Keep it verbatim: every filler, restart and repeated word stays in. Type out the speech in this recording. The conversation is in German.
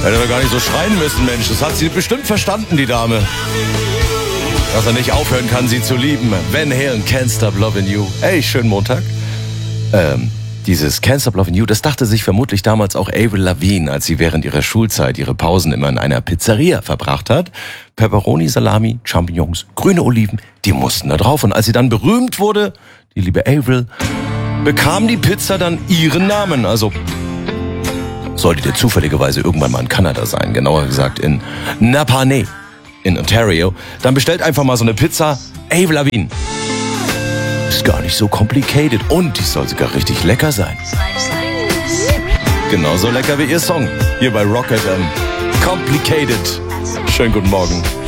Hätte doch gar nicht so schreien müssen, Mensch. Das hat sie bestimmt verstanden, die Dame. Dass er nicht aufhören kann, sie zu lieben. Van Halen, Can't Stop Loving You. Ey, schönen Montag. Ähm, dieses Can't Stop Loving You, das dachte sich vermutlich damals auch Avril Lavigne, als sie während ihrer Schulzeit ihre Pausen immer in einer Pizzeria verbracht hat. Pepperoni, Salami, Champignons, grüne Oliven, die mussten da drauf. Und als sie dann berühmt wurde, die liebe Avril, bekam die Pizza dann ihren Namen. Also solltet ihr zufälligerweise irgendwann mal in Kanada sein, genauer gesagt in Napanee in Ontario, dann bestellt einfach mal so eine Pizza Avril Lavigne. Ist gar nicht so complicated und die soll sogar richtig lecker sein. Genauso lecker wie ihr Song hier bei Rock F M. Complicated. Schönen guten Morgen.